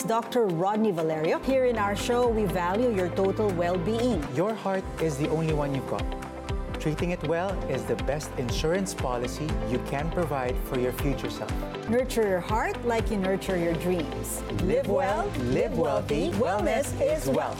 Dr. Rodney Valerio. Here in our show, we value your total well-being. Your heart is the only one you've got. Treating it well is the best insurance policy you can provide for your future self. Nurture your heart like you nurture your dreams. Live well, live wealthy. Wellness is wealth.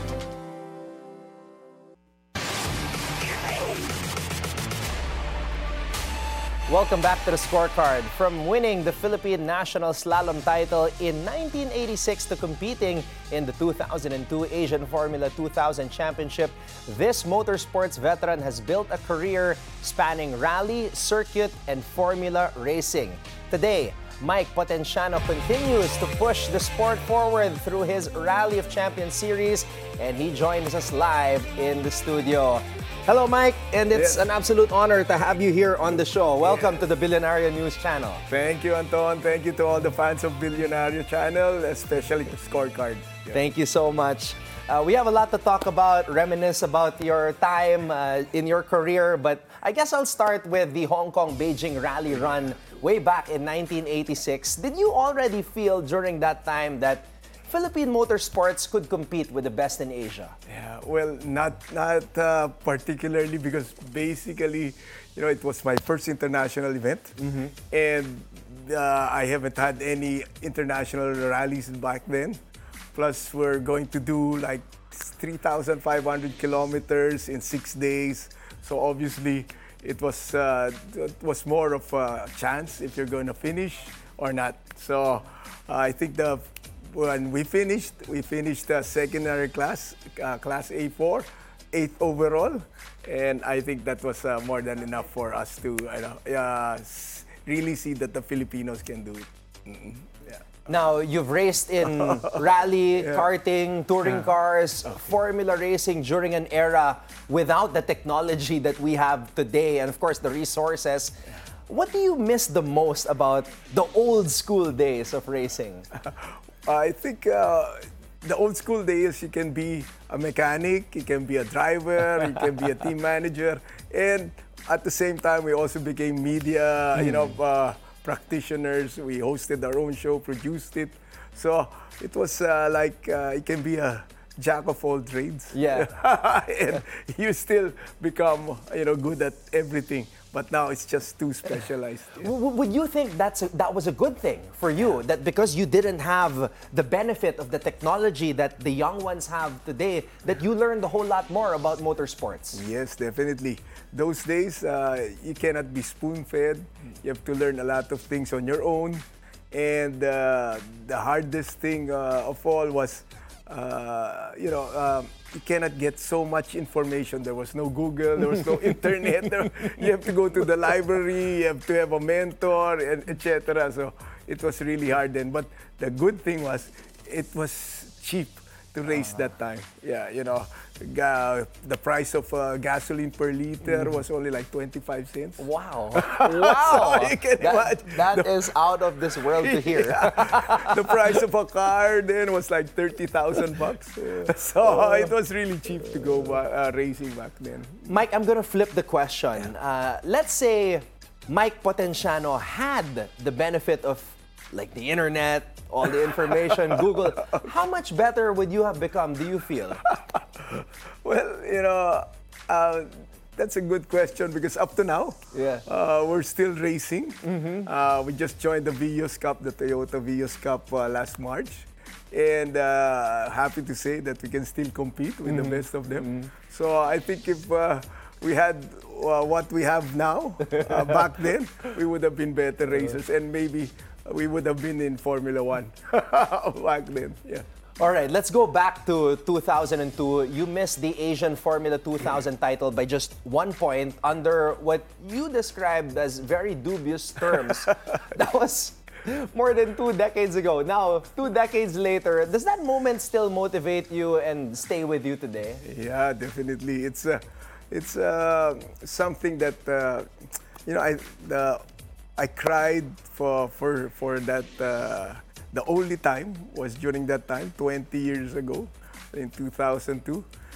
Welcome back to the scorecard. From winning the Philippine National Slalom title in 1986 to competing in the 2002 Asian Formula 2000 Championship, this motorsports veteran has built a career spanning rally, circuit, and formula racing. Today, Mike Potenciano continues to push the sport forward through his Rally of Champions series, and he joins us live in the studio. Hello, Mike, and it's an absolute honor to have you here on the show. Welcome to the Billionario News Channel. Thank you, Anton. Thank you to all the fans of Billionario Channel, especially the scorecard. Thank you so much. We have a lot to talk about, reminisce about your time in your career, but I guess I'll start with the Hong Kong-Beijing rally run way back in 1986. Did you already feel during that time that Philippine motorsports could compete with the best in Asia? Yeah, well, not particularly, because basically, it was my first international event, and I haven't had any international rallies back then. Plus, we're going to do like 3,500 kilometers in 6 days. So obviously, it was more of a chance if you're going to finish or not. So I think when we finished second in our class, class A4, 8th overall, and I think that was more than enough for us to really see that the Filipinos can do it. Yeah. Now, you've raced in rally, karting, touring cars, formula racing during an era without the technology that we have today, and of course the resources. What do you miss the most about the old school days of racing? I think the old school days, you can be a mechanic, you can be a driver, you can be a team manager, and at the same time, we also became media, practitioners. We hosted our own show, produced it. So it was like you can be a jack of all trades. Yeah. And you still become, good at everything. But now it's just too specialized. Yeah. Would you think that was a good thing for you? That because you didn't have the benefit of the technology that the young ones have today, that you learned a whole lot more about motorsports? Yes, definitely. Those days, you cannot be spoon-fed. You have to learn a lot of things on your own. And the hardest thing of all was, you cannot get so much information. There was no Google, there was no internet. You have to go to the library, you have to have a mentor, and etc. So it was really hard then. But the good thing was, it was cheap to race that time. Yeah, the price of gasoline per liter was only like 25 cents. Wow. Wow. So you can imagine. That is out of this world to hear. Yeah. The price of a car then was like 30,000 bucks. So it was really cheap to go racing back then. Mike, I'm going to flip the question. Let's say Mike Potenciano had the benefit of like the internet, all the information, Google. How much better would you have become, do you feel? Well, that's a good question, because up to now, we're still racing. We just joined the Vios Cup, the Toyota Vios Cup last March. And happy to say that we can still compete with the best of them. So I think if we had what we have now back then, we would have been better racers, and maybe we would have been in Formula One back then. Yeah. All right, let's go back to 2002. You missed the Asian Formula 2000 title by just 1 point under what you described as very dubious terms. That was more than 2 decades ago. Now, 2 decades later, does that moment still motivate you and stay with you today? Yeah, definitely. It's something that I cried for that. The only time was during that time, 20 years ago, in 2002.